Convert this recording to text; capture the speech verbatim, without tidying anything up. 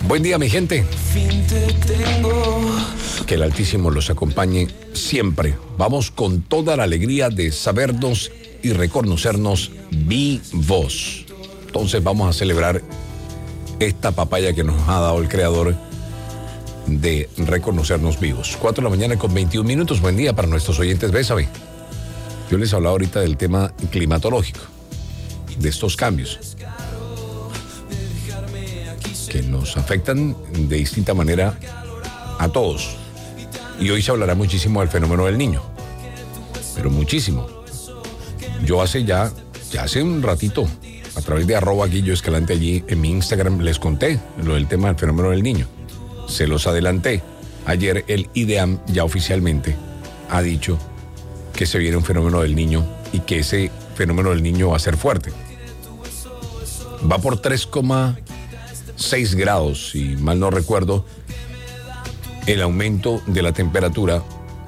Buen día, mi gente. Que el Altísimo los acompañe siempre. Vamos con toda la alegría de sabernos y reconocernos vivos. Entonces vamos a celebrar esta papaya que nos ha dado el Creador de reconocernos vivos. cuatro de la mañana con veintiún minutos. Buen día para nuestros oyentes. Bésame. Yo les hablaba ahorita del tema climatológico, de estos cambios que nos afectan de distinta manera a todos. Y hoy se hablará muchísimo del fenómeno del niño, pero muchísimo. Yo hace ya, ya hace un ratito, a través de arroba Guillo Escalante allí en mi Instagram, les conté lo del tema del fenómeno del niño. Se los adelanté. Ayer el IDEAM ya oficialmente ha dicho que se viene un fenómeno del niño y que ese fenómeno del niño va a ser fuerte. Va por tres coma seis grados, si mal no recuerdo, el aumento de la temperatura